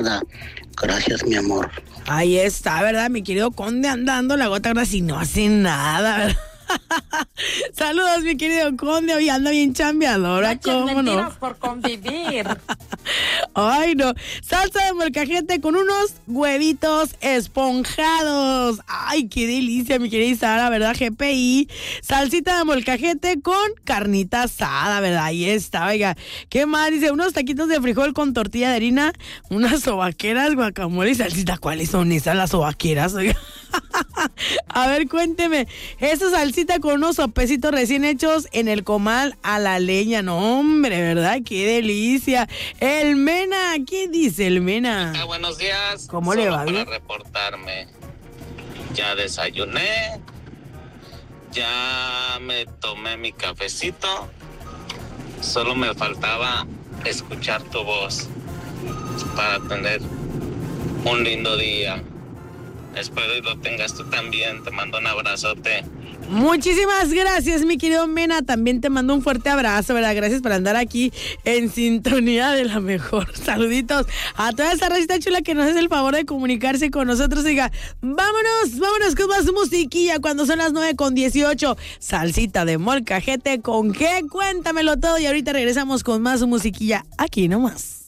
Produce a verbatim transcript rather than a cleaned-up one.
Gracias, mi amor. Ahí está, ¿verdad? Mi querido Conde andando la gota grasa y no hace nada, ¿verdad? Saludos, mi querido Conde. Hoy anda bien chambeadora, ¿cómo no? Por convivir. Ay, no. Salsa de molcajete con unos huevitos esponjados. Ay, qué delicia, mi querida Sara, ¿verdad? G P I. Salsita de molcajete con carnita asada, ¿verdad? Ahí está, oiga. ¿Qué más? Dice, unos taquitos de frijol con tortilla de harina, unas sobaqueras, guacamole y salsita. ¿Cuáles son esas, las sobaqueras, oiga? A ver, cuénteme. Esa salsita con unos sopecitos recién hechos en el comal a la leña. No, hombre, ¿verdad? ¡Qué delicia! El Mena, ¿qué dice el Mena? Ah, buenos días. ¿Cómo Solo le va? para ¿Bien? reportarme. Ya desayuné. Ya me tomé mi cafecito. Solo me faltaba escuchar tu voz para tener un lindo día. Espero y lo tengas tú también. Te mando un abrazote. Muchísimas gracias, mi querido Mena. También te mando un fuerte abrazo, ¿verdad? Gracias por andar aquí en sintonía de la mejor. Saluditos a toda esa racita chula que nos hace el favor de comunicarse con nosotros. Diga, vámonos, vámonos con más musiquilla cuando son las nueve con dieciocho. Salsita de molcajete, ¿con qué? Cuéntamelo todo y ahorita regresamos con más musiquilla aquí nomás.